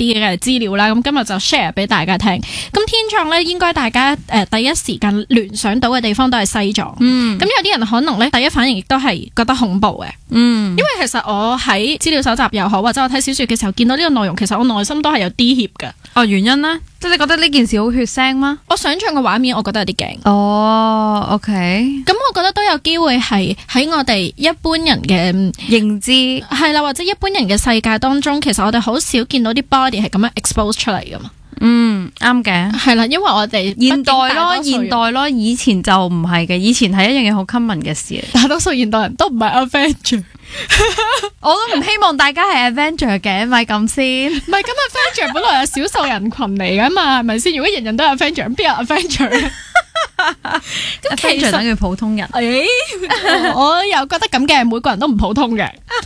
啲嘅資料啦，咁今日就 share 俾大家聽。咁天葬咧，應該大家第一時間聯想到嘅地方都係西藏。咁有啲人可能咧第一反應亦都係覺得恐怖嘅。因為其實我喺資料搜集又好，或者我睇小說嘅時候見到呢個內容，其實我內心都係有啲怯嘅。 哦，原因呢？即係你覺得呢件事好血腥嗎？ 我想象嘅畫面，我覺得有啲驚。 哦 ，OK。 咁我覺得都有機會係喺我哋一般人嘅認知係啦，或者一般人嘅世界當中，其實我哋好少見到啲 body 係咁樣 expose 出嚟噶嘛。 啱嘅。 係啦，因為我哋現代咯，以前就唔係嘅，以前係一樣嘢好 common 嘅事。 大多數現代人都唔係 Avenger。 我都唔希望大家係 Avenger 嘅，咪咁先。 唔係咁，Avenger 本來係少數人群嚟噶嘛，係咪先？如果人人都係 Avenger，咁邊有 Avenger 咧？ 咁其實等於普通人。 我又覺得咁嘅，每個人都唔普通嘅，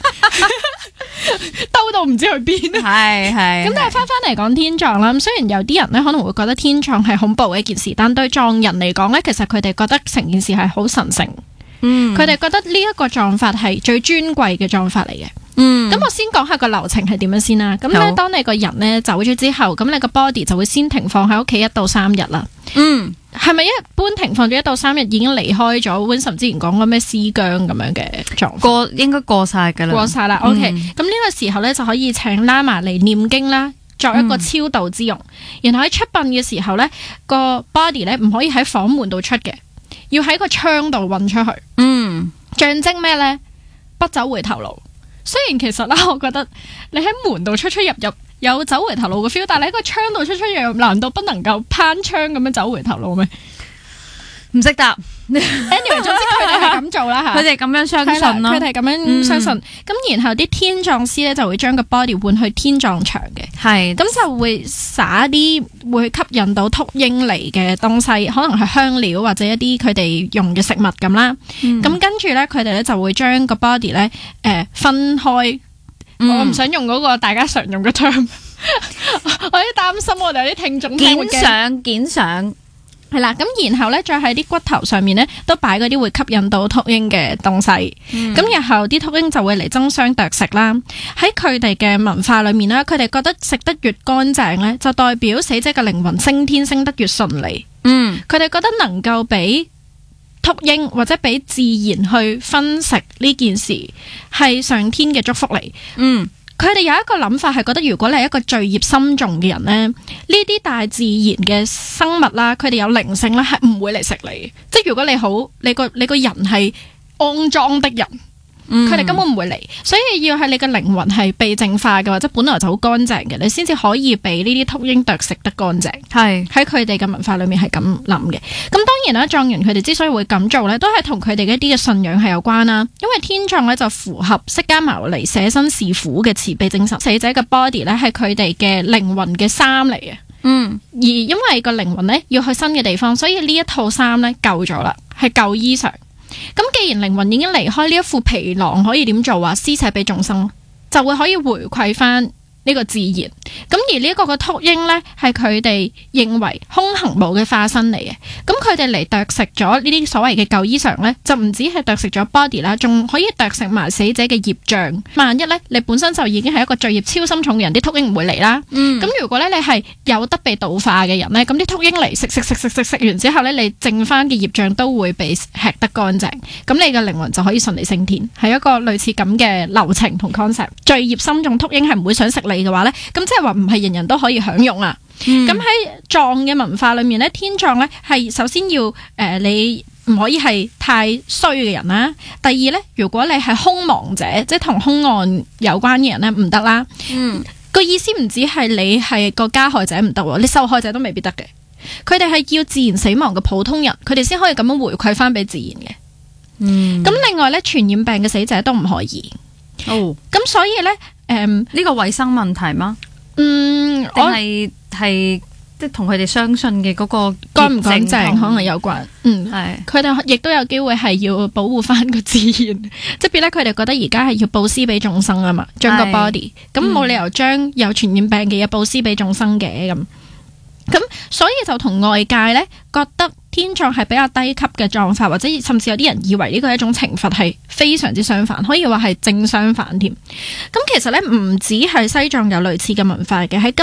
兜到唔知去邊。係。咁但係翻嚟講天葬啦，咁雖然有啲人咧可能會覺得天葬係恐怖嘅一件事，但對藏人嚟講咧，其實佢哋覺得成件事係好神聖。佢哋覺得呢一個葬法係最尊貴嘅葬法嚟嘅。咁我先講下個流程係點樣先啦。咁咧，當你個人咧走咗之後，咁你個 body 就會先停放喺屋企1到3日啦。係咪一般停放咗1到3日已經離開咗 Winston 之前講過咩屍僵咁樣嘅狀況？ 應該過晒噶啦。過晒啦。 OK。咁呢個時候咧就可以請喇嘛嚟念經啦，作一個超度之用。然後喺出殯嘅時候咧，個 body 咧唔可以喺房門度出嘅，要喺個窗度運出去。象徵咩咧？不走回頭路。雖然其實啦，我覺得你喺門度出入有走回頭路嘅 feel， 但係你喺個窗度出入，難道不能夠攀窗咁樣走回頭路咩？唔識答。Anyway， 總之佢哋係咁做啦吓， 佢哋咁樣相信咯， 佢哋咁樣相信。咁然後啲天葬師咧就會將個 body 換去天葬場嘅，係咁就會撒啲會吸引到禿鷹嚟嘅東西，可能係香料或者一啲佢哋用嘅食物咁啦。咁跟住咧，佢哋咧就會將個 body 咧分開。我唔想用嗰個大家常用嘅 term， 我有啲擔心我哋有啲聽眾檢上。 係啦，咁然後咧，再喺啲骨頭上面咧，都擺嗰啲會吸引到禿鷹嘅東西。咁然後啲禿鷹就會嚟爭相啄食啦。喺佢哋嘅文化裏面咧，佢哋覺得食得越乾淨咧，就代表死者嘅靈魂升天升得越順利。佢哋覺得能夠俾禿鷹或者俾自然去分食呢件事，係上天嘅祝福嚟。佢哋有一個諗法係覺得，如果你係一個罪孽深重嘅人咧，呢啲大自然嘅生物啦，佢哋有靈性啦，係唔會嚟食你。即係如果你好，你個人係骯髒的人，佢哋根本唔會嚟。所以要係你嘅靈魂係被淨化嘅，或者本來就好乾淨嘅，你先至可以俾呢啲禿鷹啄食得乾淨。係喺佢哋嘅文化裏面係咁諗嘅。咁當然啦，藏人佢哋之所以會咁做咧，都係同佢哋嘅一啲嘅信仰係有關啦。因為天葬咧就符合釋迦牟尼捨身示苦嘅慈悲精神，死者嘅 body 咧係佢哋嘅靈魂嘅衫嚟嘅。而因為個靈魂咧要去新嘅地方，所以呢一套衫咧舊咗啦，係舊衣裳。咁既然靈魂已經離開呢一副皮囊，可以點做啊？施捨俾眾生，就會可以回饋翻呢個自然。咁而呢一個嘅禿鷹呢，係佢哋認為空行母嘅化身嚟嘅。咁佢哋嚟啄食咗呢啲所謂嘅舊衣裳呢，就唔止係啄食咗 body 啦，仲可以啄食埋死者嘅業障。萬一呢，你本身就已經係一個罪孽超深重嘅人，啲禿鷹唔會嚟啦。咁如果咧你係有得被度化嘅人呢，咁啲禿鷹嚟食完之後呢，你剩翻嘅業障都會被吃得乾淨。咁你嘅靈魂就可以順利升天，係一個類似咁嘅流程同 concept。罪孽深重禿鷹係唔會想食你嘅話呢，咁即係話唔係人人都可以享用啊。咁喺藏嘅文化裏面咧，天葬咧係首先要你唔可以係太衰嘅人啦。第二咧，如果你係兇亡者，即係同兇案有關嘅人咧，唔得啦。個意思唔止係你係個加害者唔得，你受害者都未必得嘅。佢哋係要自然死亡嘅普通人，佢哋先可以咁樣回饋翻俾自然嘅。咁另外咧，傳染病嘅死者都唔可以。咁所以咧， 呢個衛生問題嗎？定係即係同佢哋相信嘅嗰個乾唔乾淨可能有關。係佢哋亦都有機會係要保護翻個自然，即係變咧佢哋覺得而家係要布施俾眾生啊嘛，將個 body 咁冇理由將有傳染病嘅嘢布施俾眾生嘅咁，所以就同外界咧覺得天葬係比較低級嘅葬法，或者甚至有啲人以為呢個係一種懲罰，係非常之相反，可以話係正相反添。咁其實咧唔止係西藏有類似嘅文化嘅，喺金